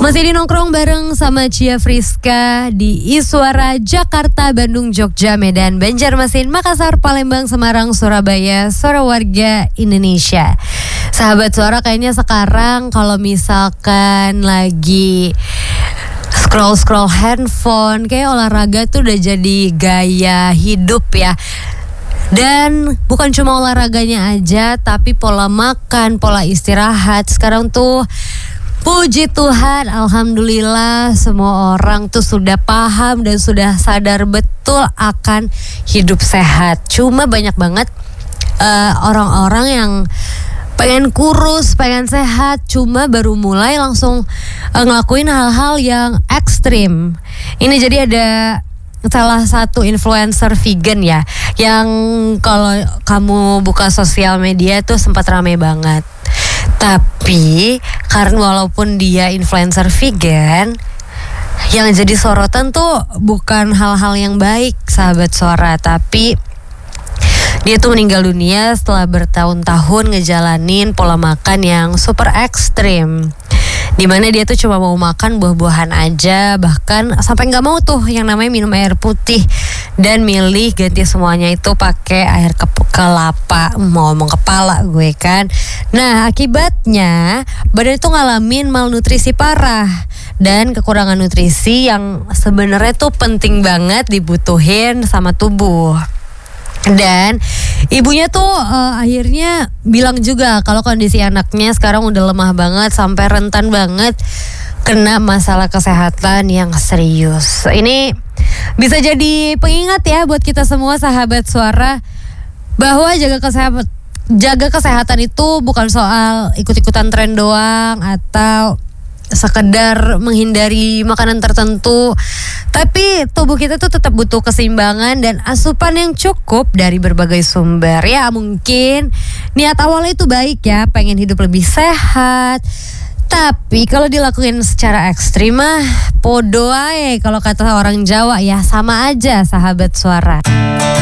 Masih di nongkrong bareng sama Cia Friska di Iswara, Jakarta, Bandung, Jogja, Medan, Banjarmasin, Makassar, Palembang, Semarang, Surabaya, suara warga Indonesia. Sahabat Suara, kayaknya sekarang kalau misalkan lagi scroll handphone, kayak olahraga tuh udah jadi gaya hidup ya. Dan bukan cuma olahraganya aja, tapi pola makan, pola istirahat. Sekarang tuh puji Tuhan, alhamdulillah semua orang tuh sudah paham dan sudah sadar betul akan hidup sehat. Cuma banyak banget orang-orang yang pengen kurus, pengen sehat, cuma baru mulai langsung ngelakuin hal-hal yang ekstrim. Ini jadi ada salah satu influencer vegan ya, yang kalau kamu buka sosial media tuh sempat rame banget. Tapi karena walaupun dia influencer vegan, yang jadi sorotan tuh bukan hal-hal yang baik, sahabat Suara, tapi dia tuh meninggal dunia setelah bertahun-tahun ngejalanin pola makan yang super ekstrim, dimana dia tuh cuma mau makan buah-buahan aja, bahkan sampai nggak mau tuh yang namanya minum air putih, dan milih ganti semuanya itu pakai air kelapa. Mau ngomong kepala gue kan. Nah, akibatnya badan itu ngalamin malnutrisi parah dan kekurangan nutrisi yang sebenarnya tuh penting banget dibutuhin sama tubuh. Dan ibunya tuh akhirnya bilang juga kalau kondisi anaknya sekarang udah lemah banget sampai rentan banget kena masalah kesehatan yang serius. Ini bisa jadi pengingat ya buat kita semua sahabat Suara, bahwa jaga kesehatan itu bukan soal ikut-ikutan tren doang atau sekedar menghindari makanan tertentu, tapi tubuh kita tuh tetap butuh keseimbangan dan asupan yang cukup dari berbagai sumber. Ya mungkin niat awalnya itu baik ya, pengen hidup lebih sehat, tapi kalau dilakuin secara ekstrim mah podo ae, kalau kata orang Jawa ya, sama aja sahabat Suara.